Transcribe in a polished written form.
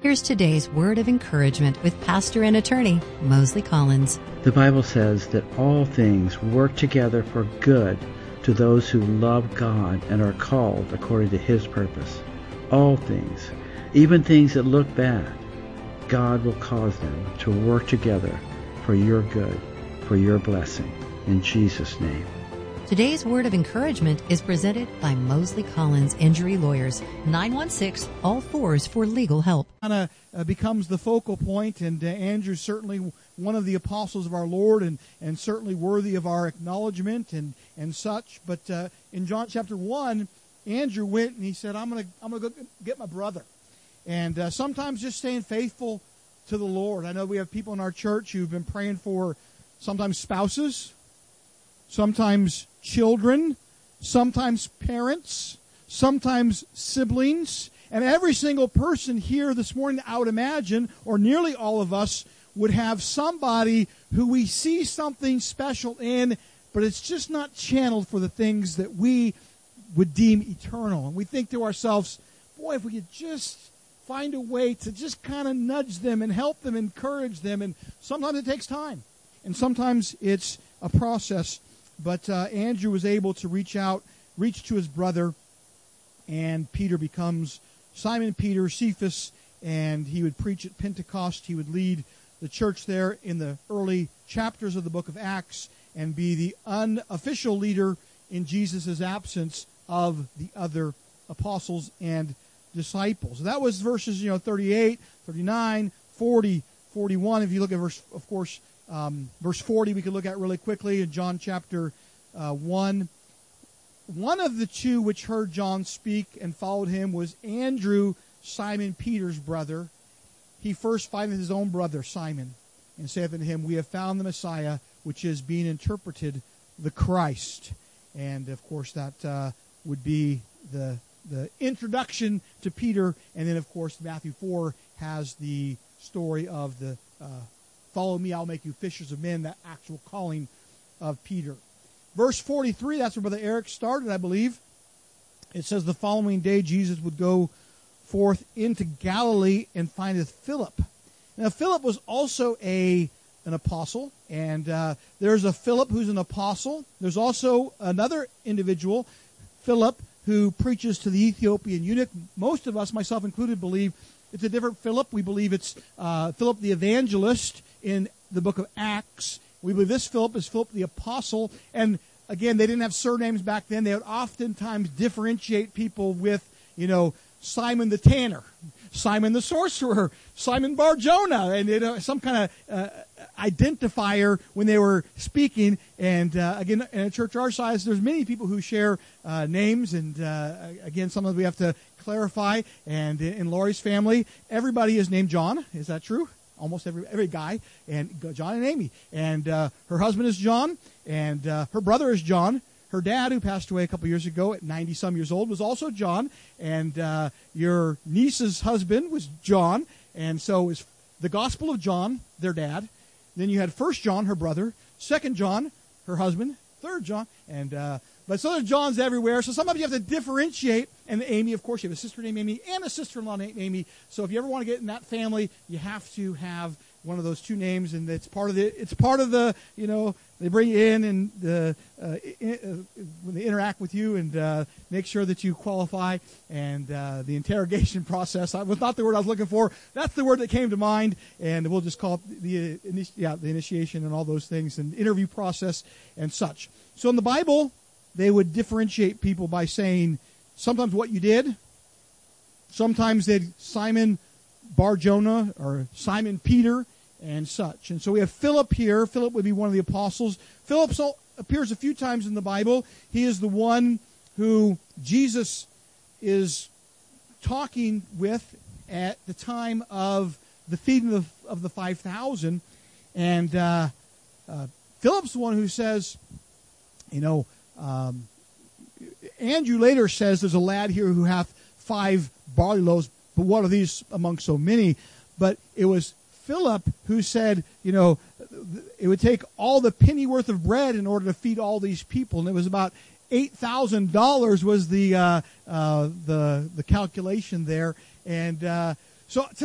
Here's today's word of encouragement with pastor and attorney Mosley Collins. The Bible says that all things work together for good to those who love God and are called according to His purpose. All things, even things that look bad, God will cause them to work together for your good, for your blessing. In Jesus' name. Today's word of encouragement is presented by Mosley Collins Injury Lawyers, 916-ALL-4s for legal help. Kind of becomes the focal point, and Andrew's certainly one of the apostles of our Lord, and certainly worthy of our acknowledgement and such. But in John chapter 1, Andrew went and he said, I'm gonna go get my brother. And sometimes just staying faithful to the Lord. I know we have people in our church who've been praying for sometimes spouses, sometimes children, sometimes parents, sometimes siblings. And every single person here this morning, I would imagine, or nearly all of us, would have somebody who we see something special in, but it's just not channeled for the things that we would deem eternal. And we think to ourselves, boy, if we could just find a way to just kind of nudge them and help them, encourage them. And sometimes it takes time, and sometimes it's a process. But Andrew was able to reach to his brother, and Peter becomes Simon Peter, Cephas, and he would preach at Pentecost. He would lead the church there in the early chapters of the book of Acts and be the unofficial leader in Jesus' absence of the other apostles and disciples. That was verses 38, 39, 40, 41. If you look at verse 40, we could look at really quickly in John chapter 1. One of the two which heard John speak and followed him was Andrew, Simon Peter's brother. He first findeth his own brother Simon, and saith unto him, We have found the Messiah, which is being interpreted the Christ. And of course that would be the introduction to Peter. And then of course Matthew 4 has the story of the follow me, I'll make you fishers of men, that actual calling of Peter. Verse 43, that's where Brother Eric started, I believe. It says, The following day Jesus would go forth into Galilee and findeth Philip. Now Philip was also an apostle, and there's a Philip who's an apostle. There's also another individual, Philip, who preaches to the Ethiopian eunuch. Most of us, myself included, believe it's a different Philip. We believe it's Philip the evangelist in the book of Acts. We believe this Philip is Philip the apostle. And again, they didn't have surnames back then. They would oftentimes differentiate people with, Simon the tanner, Simon the sorcerer, Simon Bar-Jonah, and some kind of identifier when they were speaking. And again, in a church our size, there's many people who share names, and again, some of them we have to clarify. And in Lori's family, everybody is named John. Is that true? Almost every guy, and John and Amy. And her husband is John, and her brother is John. Her dad, who passed away a couple years ago at 90-some years old, was also John. And your niece's husband was John. And so it was the Gospel of John, their dad. Then you had First John, her brother. Second John, her husband. Third John. And but so there's Johns everywhere. So sometimes you have to differentiate. And Amy, of course, you have a sister named Amy and a sister-in-law named Amy. So if you ever want to get in that family, you have to have one of those two names, and it's part of the they bring you in and when they interact with you and make sure that you qualify, and the interrogation process. That was not the word I was looking for. That's the word that came to mind, and we'll just call it the initiation and all those things, and interview process and such. So in the Bible, they would differentiate people by saying sometimes what you did. Sometimes they'd Simon Bar-Jonah or Simon Peter and such. And so we have Philip here. Philip would be one of the apostles. Philip appears a few times in the Bible. He is the one who Jesus is talking with at the time of the feeding of the 5,000. And Philip's the one who says, Andrew later says there's a lad here who hath 5 barley loaves, but what are these among so many? But it was Philip who said, it would take all the penny worth of bread in order to feed all these people, and it was about $8,000 was the calculation there, and so